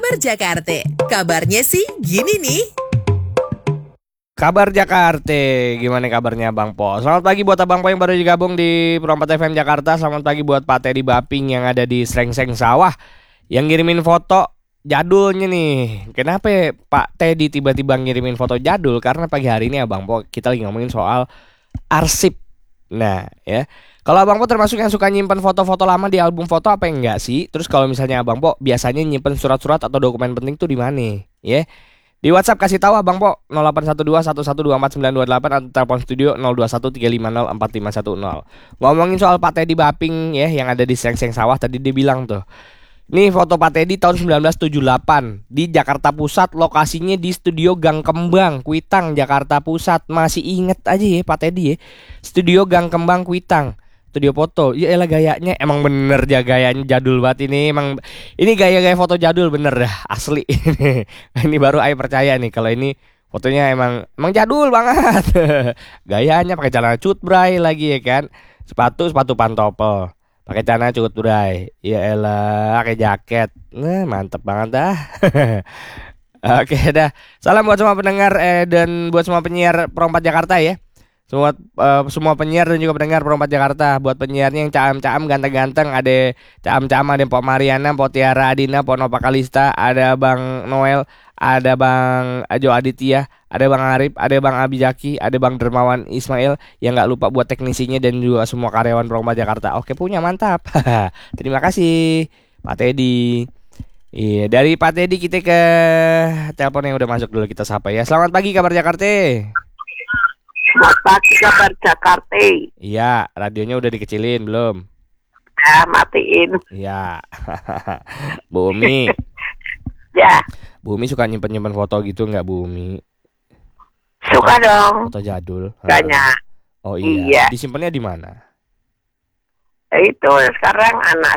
Kabar Jakarta. Kabarnya sih gini nih. Kabar Jakarta, gimana kabarnya Bang Po? Selamat pagi buat Abang Po yang baru digabung di Pro4 FM Jakarta. Selamat pagi buat Pak Teddy Baping yang ada di Srengseng Sawah, yang ngirimin foto jadulnya nih. Kenapa Pak Teddy tiba-tiba ngirimin foto jadul? Karena pagi hari ini Abang Po kita lagi ngomongin soal arsip. Nah ya, kalau Abang Po termasuk yang suka nyimpen foto-foto lama di album foto apa enggak sih? Terus kalau misalnya Abang Po biasanya nyimpen surat-surat atau dokumen penting tuh di mana? Ya. Di WhatsApp kasih tahu Abang Po 081211249228 atau telepon studio 0213504510. Ngomongin soal Pak Teddy Baping ya yang ada di Srengseng Sawah, tadi dia bilang tuh. Nih foto Pak Teddy tahun 1978 di Jakarta Pusat, lokasinya di Studio Gang Kembang, Kuitang, Jakarta Pusat. Masih inget aja ya Pak Teddy ya. Studio Gang Kembang, Kuitang. Studio foto, ya elah gayanya emang bener ya, gayanya jadul banget ini. Emang ini gaya-gaya foto jadul bener dah, asli. Ini baru Ai percaya nih kalau ini fotonya emang jadul banget. Gayanya pakai celana cutbray lagi ya kan. Sepatu pantopel. Pakai celana cutbray. Ya elah, pakai jaket. Nah, mantep banget dah. Oke dah. Salam buat semua pendengar dan buat semua penyiar Pro4 Jakarta ya. Semua penyiar dan juga pendengar Pro4 Jakarta. Buat penyiarnya yang caam-caam ganteng-ganteng, ada caam-caam, ada Pok Mariana, Pok Tiara Adina, Pok Nova Kalista, ada Bang Noel, ada Bang Ajo Aditya, ada Bang Arif, ada Bang Abijaki, ada Bang Dermawan Ismail, yang nggak lupa buat teknisinya dan juga semua karyawan Pro4 Jakarta. Oke, punya mantap. Terima kasih Pak Teddy. Iya, dari Pak Teddy kita ke telepon yang udah masuk dulu, kita sapa ya. Selamat pagi kabar Jakarta. Selamat pagi kabar Jakarta. Iya, radionya udah dikecilin belum? Ya, matiin. Iya. Bu Umi. Ya, Bu Umi suka nyimpen-nyimpen foto gitu nggak Bu Umi? suka dong. Foto jadul. Banyak. Oh iya. Iya. Disimpannya di mana? Itu sekarang anak